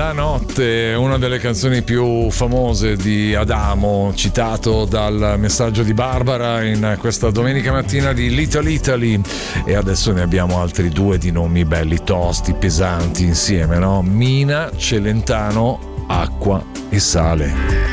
La notte, una delle canzoni più famose di Adamo, citato dal messaggio di Barbara in questa domenica mattina di Little Italy. E adesso ne abbiamo altri due di nomi belli tosti, pesanti insieme, no? Mina, Celentano, acqua e sale.